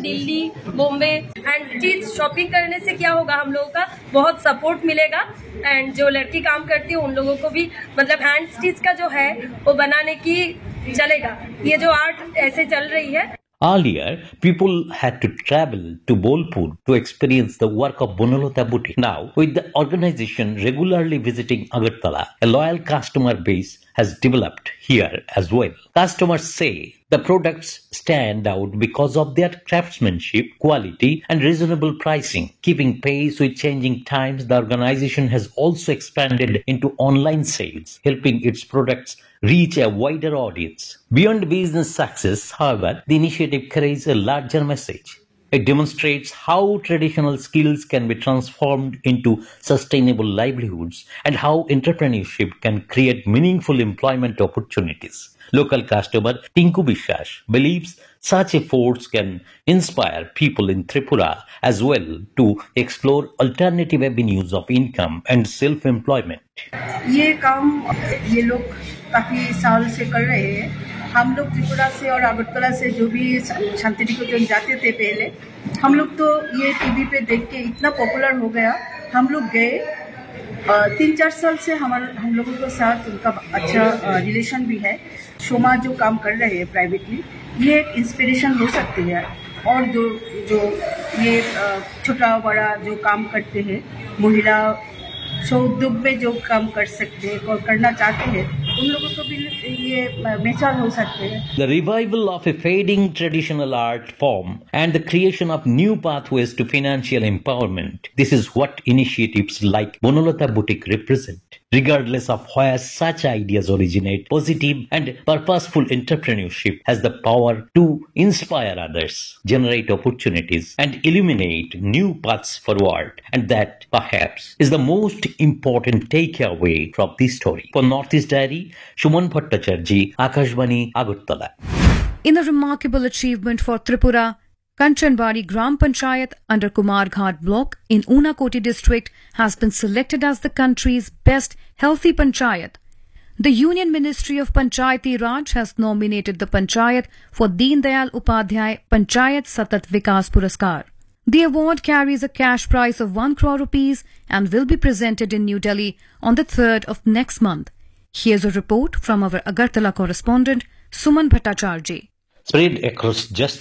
Delhi, Bombay and चीज shopping करने से क्या होगा, हम लोगों का बहुत सपोर्ट मिलेगा एंड जो लड़की काम करती है उन लोगों को भी मतलब हैंड स्टिच का जो है वो बनाने की चलेगा। ये जो आर्ट ऐसे चल रही है। Earlier, people had to travel to Bolpur to experience the work of Bonalota Boutique. Now, with the organization regularly visiting Agartala, a loyal customer base has developed here as well. Customers say the products stand out because of their craftsmanship, quality, and reasonable pricing. Keeping pace with changing times, the organization has also expanded into online sales, helping its products reach a wider audience. Beyond business success, however, the initiative carries a larger message. It demonstrates how traditional skills can be transformed into sustainable livelihoods and how entrepreneurship can create meaningful employment opportunities. Local customer Tinku Bishas believes such efforts can inspire people in Tripura as well to explore alternative avenues of income and self-employment. ये काम ये लोग काफी साल से कर रहे हैं। हम लोग त्रिपुरा से और अगरतला से जो भी शांति निकेतन जाते थे पहले, हम लोग तो ये टीवी पे देख के इतना पॉपुलर हो गया, हम लोग गए। 3-4 साल से हम लोगों के साथ उनका अच्छा रिलेशन भी है। शोमा जो काम कर रहे हैं प्राइवेटली, ये एक इंस्पिरेशन हो सकती है। और जो ये छोटा बड़ा जो काम करते हैं, महिला उद्योग में जो काम कर सकते हैं और करना चाहते हैं, उन लोगों को भी ये मिसाल हो सकते हैं। The revival of a fading traditional art form and the creation of new pathways to financial empowerment. This is what initiatives like Bonalota Boutique represent. Regardless of where such ideas originate, positive and purposeful entrepreneurship has the power to inspire others, generate opportunities, and illuminate new paths forward. And that, perhaps, is the most important takeaway from this story. For Northeast Diary, Shuman Bhattacharjee, Akashvani, Agartala. In a remarkable achievement for Tripura, Kanchanbari Gram Panchayat under Kumar Ghat block in Unakoti district has been selected as the country's best healthy panchayat. The Union Ministry of Panchayati Raj has nominated the panchayat for Deen Dayal Upadhyay Panchayat Satat Vikas Puraskar. The award carries a cash prize of 1 crore rupees and will be presented in New Delhi on the 3rd of next month. Here's a report from our Agartala correspondent Suman Bhattacharjee. Spread across just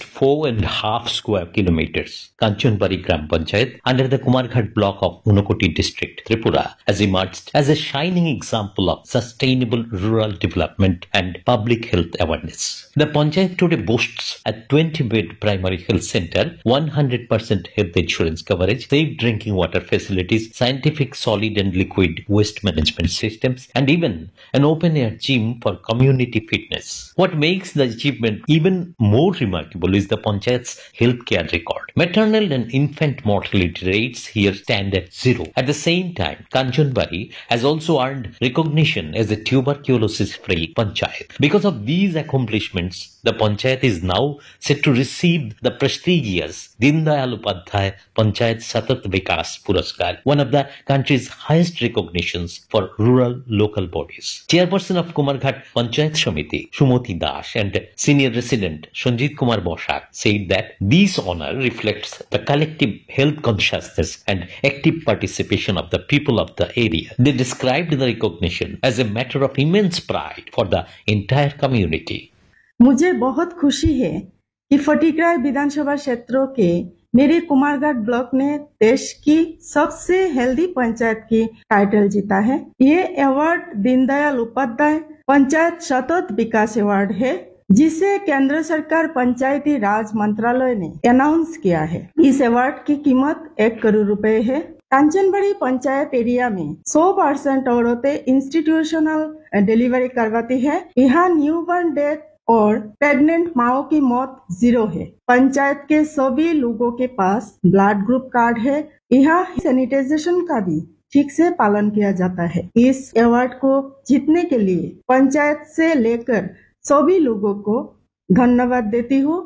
4.5 square kilometers, Kanchanbari Gram Panchayat under the Kumarghat block of Unakoti district, Tripura, has emerged as a shining example of sustainable rural development and public health awareness. The Panchayat today boasts a 20-bed primary health center, 100% health insurance coverage, safe drinking water facilities, scientific solid and liquid waste management systems, and even an open-air gym for community fitness. What makes the achievement even more remarkable is the Panchayat's healthcare record. Maternal and infant mortality rates here stand at 0. At the same time, Kanchanbari has also earned recognition as a tuberculosis-free Panchayat. Because of these accomplishments, the Panchayat is now set to receive the prestigious Deen Dayal Upadhyay Panchayat Satat Vikas Puraskar, one of the country's highest recognitions for rural local bodies. Chairperson of Kumarghat Panchayat Samiti, Sumati Das, and senior resident Sanjit Kumar Bosak said that this honor reflects the collective health consciousness and active participation of the people of the area. They described the recognition as a matter of immense pride for the entire community. मुझे बहुत खुशी है कि फटीकराय विधानसभा क्षेत्रों के मेरे Kumarghat block ने देश की सबसे हेल्दी पंचायत की टाइटल जीता है। ये अवार्ड दीनदयाल उपाध्याय पंचायत सतत विकास अवार्ड है, जिसे केंद्र सरकार पंचायती राज मंत्रालय ने अनाउंस किया है। इस अवार्ड की कीमत 1 करोड़ रुपए है। कांचनबाड़ी पंचायत एरिया में 100% औरतें इंस्टीट्यूशनल डिलीवरी करवाती है। यहाँ न्यूबॉर्न डेथ और प्रेग्नेंट माओ की मौत 0 है। पंचायत के सभी लोगों के पास ब्लड ग्रुप कार्ड है। यहाँ सैनिटाइजेशन का भी ठीक से पालन किया जाता है। इस अवार्ड को जीतने के लिए पंचायत से लेकर सभी लोगों को धन्यवाद देती हूँ।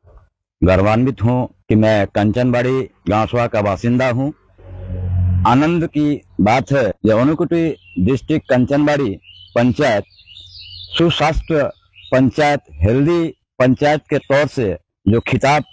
गर्वान्वित हूँ कि मैं कंचनबाड़ी गांवसभा का बासिंदा हूँ। आनंद की बात है कि ऊनकोटी डिस्ट्रिक्ट कंचनबाड़ी पंचायत सुस्वास्थ्य पंचायत, हेल्दी पंचायत के तौर से जो खिताब